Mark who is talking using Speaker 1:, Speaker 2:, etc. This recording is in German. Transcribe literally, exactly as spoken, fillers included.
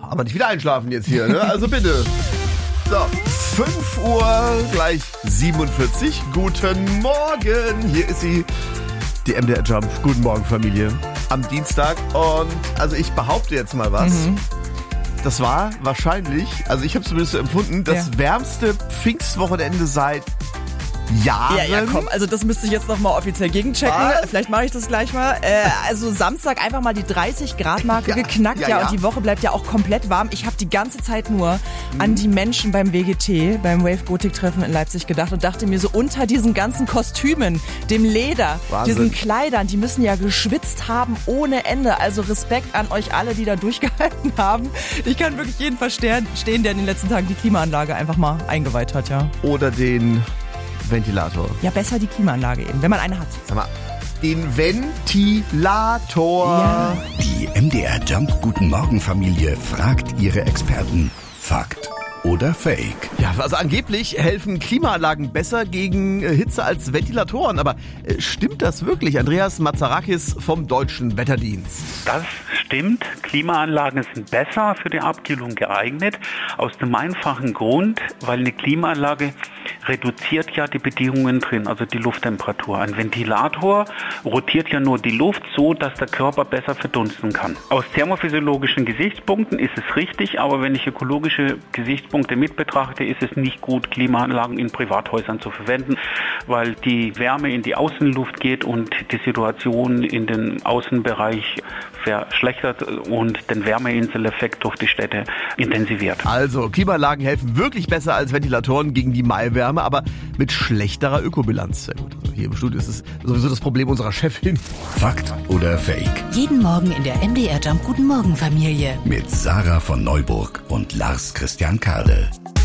Speaker 1: aber nicht wieder einschlafen jetzt hier, ne? Also bitte. So, fünf Uhr gleich siebenundvierzig. Guten Morgen. Hier ist sie, die M D R Jump. Guten Morgen, Familie. Am Dienstag. Und also ich behaupte jetzt mal was. Mhm. Das war wahrscheinlich, also ich habe es zumindest so empfunden, das ja. wärmste Pfingstwochenende seit Jahren.
Speaker 2: Ja, ja, komm, also das müsste ich jetzt nochmal offiziell gegenchecken.
Speaker 1: Was?
Speaker 2: Vielleicht mache ich das gleich mal. Äh, also Samstag einfach mal die dreißig Grad Marke ja, geknackt, ja, ja, und die Woche bleibt ja auch komplett warm. Ich habe die ganze Zeit nur mhm. an die Menschen beim W G T, beim Wave Gothic Treffen in Leipzig gedacht und dachte mir so, unter diesen ganzen Kostümen, dem Leder,
Speaker 1: Wahnsinn.
Speaker 2: diesen Kleidern, die müssen ja geschwitzt haben ohne Ende. Also Respekt an euch alle, die da durchgehalten haben. Ich kann wirklich jeden verstehen, der in den letzten Tagen die Klimaanlage einfach mal eingeweiht hat, ja.
Speaker 1: Oder den Ventilator.
Speaker 2: Ja, besser die Klimaanlage eben, wenn man eine hat.
Speaker 1: Sag mal, den Ventilator.
Speaker 2: Ja.
Speaker 3: Die M D R Jump Guten Morgen Familie fragt ihre Experten. Fakt oder Fake?
Speaker 1: Ja, also angeblich helfen Klimaanlagen besser gegen Hitze als Ventilatoren. Aber äh, stimmt das wirklich? Andreas Mazarakis vom Deutschen Wetterdienst.
Speaker 4: Das stimmt. Klimaanlagen sind besser für die Abkühlung geeignet. Aus dem einfachen Grund, weil eine Klimaanlage reduziert ja die Bedingungen drin, also die Lufttemperatur. Ein Ventilator rotiert ja nur die Luft so, dass der Körper besser verdunsten kann. Aus thermophysiologischen Gesichtspunkten ist es richtig, aber wenn ich ökologische Gesichtspunkte mit betrachte, ist es nicht gut, Klimaanlagen in Privathäusern zu verwenden, weil die Wärme in die Außenluft geht und die Situation in den Außenbereich verschlechtert und den Wärmeinseleffekt durch die Städte intensiviert.
Speaker 1: Also, Klimaanlagen helfen wirklich besser als Ventilatoren gegen die Maiwärme, aber mit schlechterer Ökobilanz. Sehr gut. Also hier im Studio ist es sowieso das Problem unserer Chefin.
Speaker 3: Fakt oder Fake?
Speaker 5: Jeden Morgen in der M D R Jump Guten Morgen Familie.
Speaker 3: Mit Sarah von Neuburg und Lars Christian Kade.